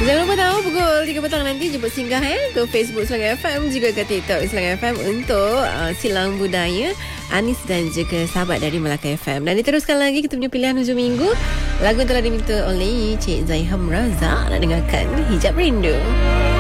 Jangan lupa tahu pukul 3 petang nanti jemput singgah ke Facebook Selangan FM, juga ke TikTok Selangan FM untuk Silang Budaya Anis dan juga sahabat dari Melaka FM. Dan diteruskan lagi kita punya pilihan hujung minggu. Lagu telah diminta oleh Cik Zaiham Razak. Nak dengarkan Hijab Rindu.